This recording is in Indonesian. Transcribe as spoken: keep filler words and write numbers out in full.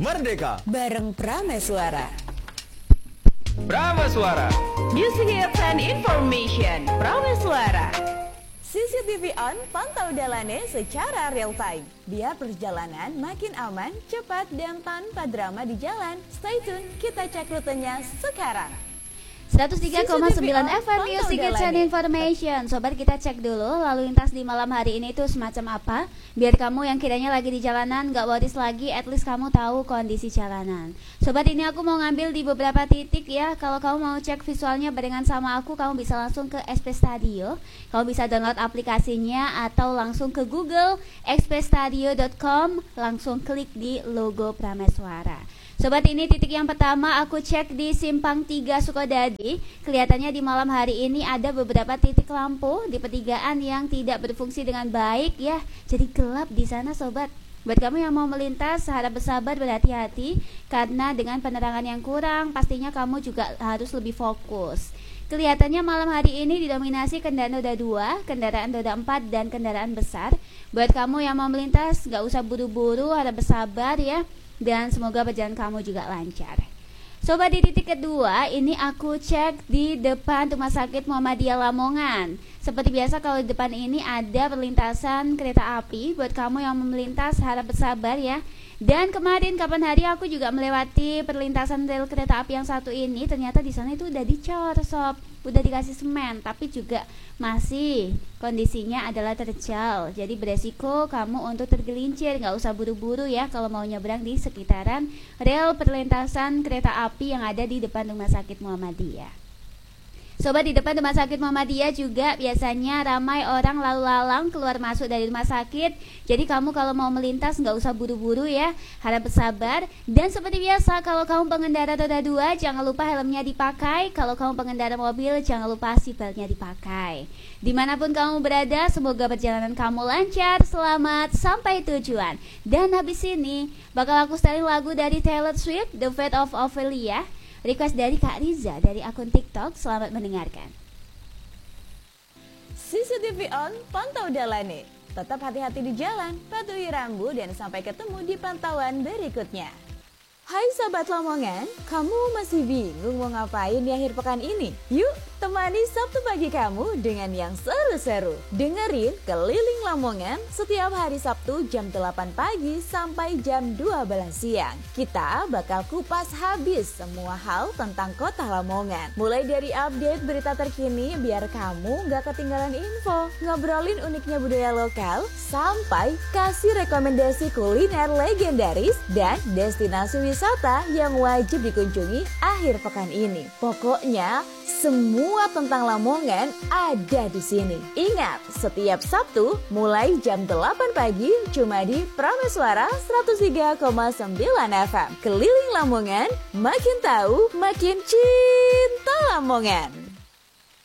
Merdeka bareng Prameswara. Prameswara, Music Hits and Information. Prameswara. C C T V on, pantau dalannya secara real time. Biar perjalanan makin aman, cepat, dan tanpa drama di jalan. Stay tune, kita cek rutenya sekarang. seratus tiga koma sembilan F M Music Hits and Information. Sobat, kita cek dulu lalu lintas di malam hari ini itu semacam apa. Biar kamu yang kiranya lagi di jalanan gak worries lagi, at least kamu tahu kondisi jalanan. Sobat, ini aku mau ngambil di beberapa titik ya. Kalau kamu mau cek visualnya barengan sama aku, kamu bisa langsung ke S P Stadio. Kamu bisa download aplikasinya atau langsung ke Google x p stadio dot com, langsung klik di logo Prameswara. Sobat, ini titik yang pertama aku cek di Simpang tiga Sukodadi. Kelihatannya di malam hari ini ada beberapa titik lampu di pertigaan yang tidak berfungsi dengan baik ya. Jadi gelap di sana sobat. Buat kamu yang mau melintas, harap bersabar, berhati-hati karena dengan penerangan yang kurang pastinya kamu juga harus lebih fokus. Kelihatannya malam hari ini didominasi kendaraan roda dua, kendaraan roda empat, dan kendaraan besar. Buat kamu yang mau melintas, gak usah buru-buru, harap bersabar ya. Dan semoga perjalanan kamu juga lancar. Sobat, di titik kedua ini aku cek di depan Rumah Sakit Muhammadiyah Lamongan. Seperti biasa kalau di depan ini ada perlintasan kereta api. Buat kamu yang melintas harap bersabar ya. Dan kemarin kapan hari aku juga melewati perlintasan rel kereta api yang satu ini. Ternyata di sana itu udah dicor sob, udah dikasih semen, tapi juga masih kondisinya adalah terjal. Jadi beresiko kamu untuk tergelincir. Gak usah buru-buru ya kalau mau nyebrang di sekitaran rel perlintasan kereta api yang ada di depan Rumah Sakit Muhammadiyah. Sobat, di depan Rumah Sakit Muhammadiyah juga biasanya ramai orang lalu lalang keluar masuk dari rumah sakit. Jadi kamu kalau mau melintas nggak usah buru-buru ya, harap bersabar. Dan seperti biasa, kalau kamu pengendara roda dua jangan lupa helmnya dipakai. Kalau kamu pengendara mobil jangan lupa seatbeltnya dipakai. Dimanapun kamu berada, semoga perjalanan kamu lancar, selamat sampai tujuan. Dan habis ini bakal aku setelin lagu dari Taylor Swift, The Fate of Ophelia. Request dari Kak Riza dari akun TikTok. Selamat mendengarkan. C C T V on, pantau dalannya. Tetap hati-hati di jalan, patuhi rambu, dan sampai ketemu di pantauan berikutnya. Hai Sahabat Lamongan, kamu masih bingung mau ngapain di akhir pekan ini? Yuk, temani Sabtu pagi kamu dengan yang seru-seru. Dengerin Keliling Lamongan setiap hari Sabtu jam delapan pagi sampai jam dua belas siang. Kita bakal kupas habis semua hal tentang kota Lamongan. Mulai dari update berita terkini biar kamu gak ketinggalan info, ngobrolin uniknya budaya lokal, sampai kasih rekomendasi kuliner legendaris dan destinasi wisata wisata yang wajib dikunjungi akhir pekan ini. Pokoknya semua tentang Lamongan ada di sini. Ingat, setiap Sabtu mulai jam delapan pagi cuma di Prameswara seratus tiga koma sembilan F M. Keliling Lamongan, makin tahu makin cinta Lamongan.